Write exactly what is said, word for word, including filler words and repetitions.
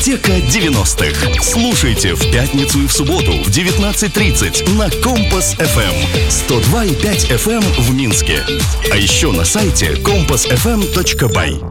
Тека девяностых. Слушайте в пятницу и в субботу в девятнадцать тридцать на Компас эф эм. сто два и пять эф эм в Минске. А еще на сайте компас эф эм точка бай.